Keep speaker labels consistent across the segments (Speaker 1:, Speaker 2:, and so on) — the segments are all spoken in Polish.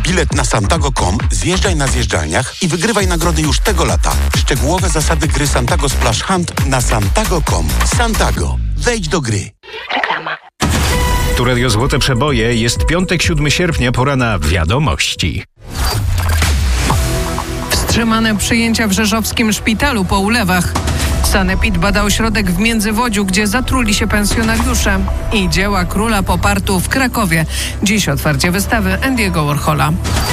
Speaker 1: bilet na Santago.com, zjeżdżaj na zjeżdżalniach i wygrywaj nagrody już tego lata. Szczegółowe zasady gry Santago Splash Hunt na Santago.com. Santago. Wejdź do gry.
Speaker 2: Reklama.
Speaker 3: Tu Radio Złote Przeboje. Jest piątek, 7 sierpnia, pora na wiadomości.
Speaker 4: Wstrzymane przyjęcia w rzeszowskim szpitalu po ulewach. Sanepid bada ośrodek w Międzywodziu, gdzie zatruli się pensjonariusze. I dzieła króla popartu w Krakowie. Dziś otwarcie wystawy Andy'ego Warhola.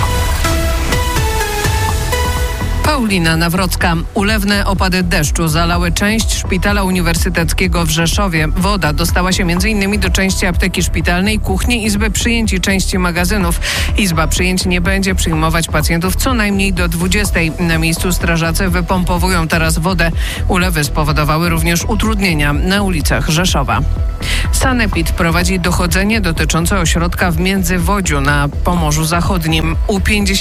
Speaker 4: Paulina Nawrocka. Ulewne opady deszczu zalały część szpitala uniwersyteckiego w Rzeszowie. Woda dostała się m.in. do części apteki szpitalnej, kuchni, izby przyjęć i części magazynów. Izba przyjęć nie będzie przyjmować pacjentów co najmniej do 20. Na miejscu strażacy wypompowują teraz wodę. Ulewy spowodowały również utrudnienia na ulicach Rzeszowa. Sanepid prowadzi dochodzenie dotyczące ośrodka w Międzywodziu na Pomorzu Zachodnim. U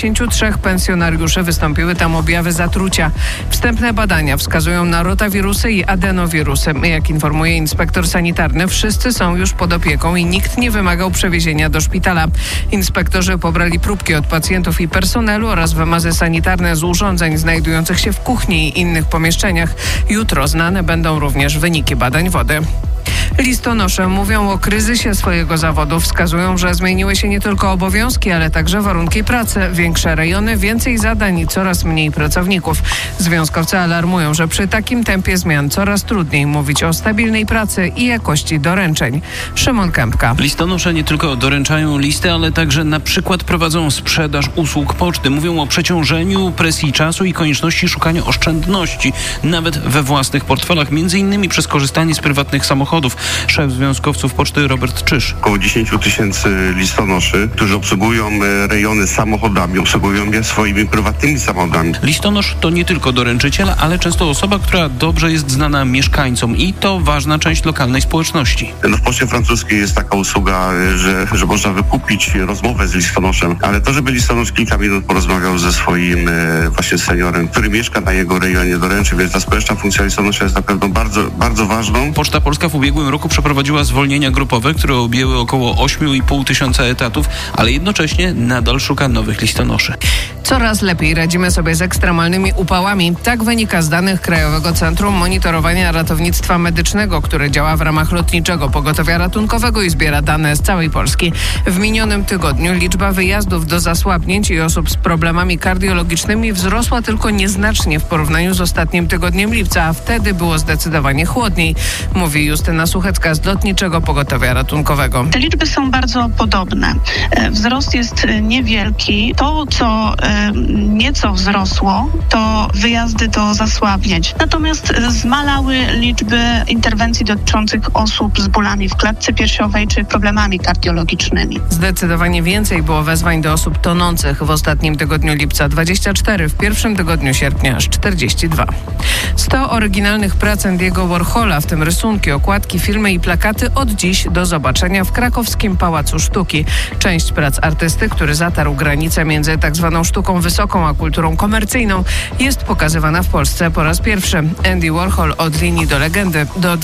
Speaker 4: 53 pensjonariuszy wystąpiły tam objawy zatrucia. Wstępne badania wskazują na rotawirusy i adenowirusy. Jak informuje inspektor sanitarny, wszyscy są już pod opieką i nikt nie wymagał przewiezienia do szpitala. Inspektorzy pobrali próbki od pacjentów i personelu oraz wymazy sanitarne z urządzeń znajdujących się w kuchni i innych pomieszczeniach. Jutro znane będą również wyniki badań wody. Listonosze mówią o kryzysie swojego zawodu. Wskazują, że zmieniły się nie tylko obowiązki, ale także warunki pracy. Większe rejony, więcej zadań i coraz mniej pracowników. Związkowcy alarmują, że przy takim tempie zmian coraz trudniej mówić o stabilnej pracy i jakości doręczeń. Szymon Kępka.
Speaker 5: Listonosze nie tylko doręczają listy, ale także na przykład prowadzą sprzedaż usług poczty. Mówią o przeciążeniu, presji czasu i konieczności szukania oszczędności, nawet we własnych portfelach, m.in. przez korzystanie z prywatnych samochodów. Szef związkowców poczty Robert Czyż.
Speaker 6: Około 10 000 listonoszy, którzy obsługują rejony samochodami, obsługują je swoimi prywatnymi samochodami.
Speaker 5: Listonosz to nie tylko doręczyciel, ale często osoba, która dobrze jest znana mieszkańcom i to ważna część lokalnej społeczności.
Speaker 6: No w poczcie francuskiej jest taka usługa, że można wykupić rozmowę z listonoszem, ale to, żeby listonosz kilka minut porozmawiał ze swoim właśnie seniorem, który mieszka na jego rejonie, doręczy, więc ta społeczna funkcja listonosza jest na pewno bardzo, bardzo ważną.
Speaker 5: Poczta Polska w ubiegłym roku przeprowadziła zwolnienia grupowe, które objęły około 8,5 tysiąca etatów, ale jednocześnie nadal szuka nowych listonoszy.
Speaker 4: Coraz lepiej radzimy sobie z ekstremalnymi upałami. Tak wynika z danych Krajowego Centrum Monitorowania Ratownictwa Medycznego, które działa w ramach Lotniczego Pogotowia Ratunkowego i zbiera dane z całej Polski. W minionym tygodniu liczba wyjazdów do zasłabnięć i osób z problemami kardiologicznymi wzrosła tylko nieznacznie w porównaniu z ostatnim tygodniem lipca, a wtedy było zdecydowanie chłodniej, mówi Justyna Suchecka z Lotniczego Pogotowia Ratunkowego.
Speaker 7: Te liczby są bardzo podobne. Wzrost jest niewielki. To, co nieco wzrosło, to wyjazdy do zasłabnięć. Natomiast zmalały liczby interwencji dotyczących osób z bólami w klatce piersiowej czy problemami kardiologicznymi.
Speaker 4: Zdecydowanie więcej było wezwań do osób tonących w ostatnim tygodniu lipca 24, w pierwszym tygodniu sierpnia aż 42. 100 oryginalnych prac Andy'ego Warhola, w tym rysunki, okładki, filmy i plakaty od dziś do zobaczenia w krakowskim Pałacu Sztuki. Część prac artysty, który zatarł granicę między tak zwaną sztuką wysoką a kulturą komercyjną, jest pokazywana w Polsce po raz pierwszy. Andy Warhol od linii do legendy do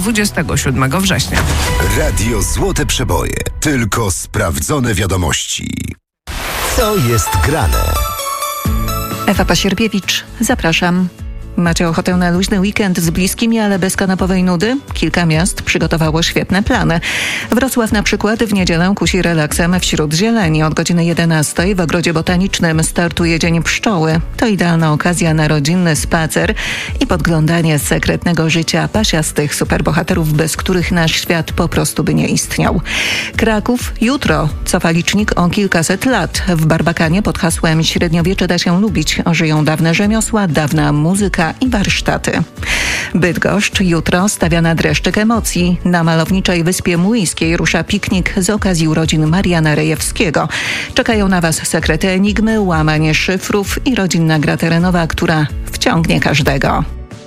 Speaker 4: 27 września.
Speaker 8: Radio Złote Przeboje. Tylko sprawdzone wiadomości. Co jest grane?
Speaker 9: Ewa Pasierbiewicz, zapraszam. Macie ochotę na luźny weekend z bliskimi, ale bez kanapowej nudy? Kilka miast przygotowało świetne plany. Wrocław na przykład w niedzielę kusi relaksem wśród zieleni. Od godziny 11 w Ogrodzie Botanicznym startuje Dzień Pszczoły. To idealna okazja na rodzinny spacer i podglądanie sekretnego życia pasiastych superbohaterów, bez których nasz świat po prostu by nie istniał. Kraków jutro cofa licznik o kilkaset lat. W Barbakanie pod hasłem Średniowiecze da się lubić ożyją dawne rzemiosła, dawna muzyka i warsztaty. Bydgoszcz jutro stawia na dreszczyk emocji. Na malowniczej Wyspie Młyńskiej rusza piknik z okazji urodzin Mariana Rejewskiego. Czekają na Was sekrety enigmy, łamanie szyfrów i rodzinna gra terenowa, która wciągnie każdego.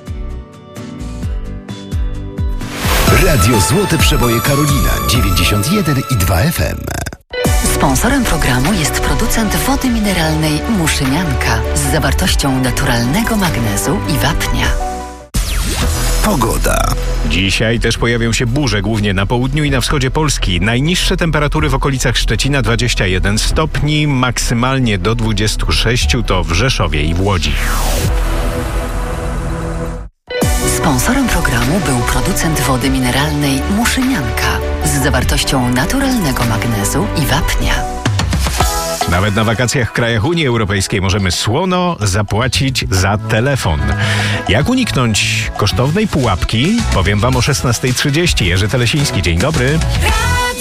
Speaker 8: Radio Złote Przeboje Karolina 91,2 FM.
Speaker 10: Sponsorem programu jest producent wody mineralnej Muszynianka z zawartością naturalnego magnezu i wapnia.
Speaker 8: Pogoda.
Speaker 3: Dzisiaj też pojawią się burze, głównie na południu i na wschodzie Polski. Najniższe temperatury w okolicach Szczecina 21 stopni, maksymalnie do 26 to w Rzeszowie i w Łodzi.
Speaker 10: Sponsorem programu był producent wody mineralnej Muszynianka z zawartością naturalnego magnezu i wapnia.
Speaker 3: Nawet na wakacjach w krajach Unii Europejskiej możemy słono zapłacić za telefon. Jak uniknąć kosztownej pułapki? Powiem wam o 16:30. Jerzy Telesiński, dzień dobry.